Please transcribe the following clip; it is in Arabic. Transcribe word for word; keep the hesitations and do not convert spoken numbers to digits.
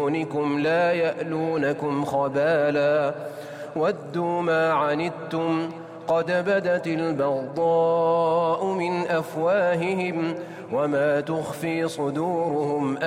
دونكم لا يألونكم خبالا ودوا ما عنتم قد بدت البغضاء من أفواههم وما تخفي صدورهم